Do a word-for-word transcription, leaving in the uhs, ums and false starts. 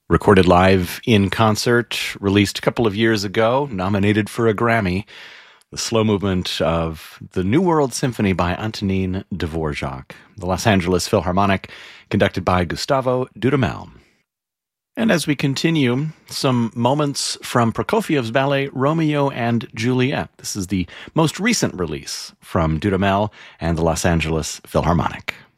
Recorded live in concert, released a couple of years ago, nominated for a Grammy. The slow movement of the New World Symphony by Antonin Dvorak, the Los Angeles Philharmonic, conducted by Gustavo Dudamel. And as we continue, some moments from Prokofiev's ballet Romeo and Juliet. This is the most recent release from Dudamel and the Los Angeles Philharmonic.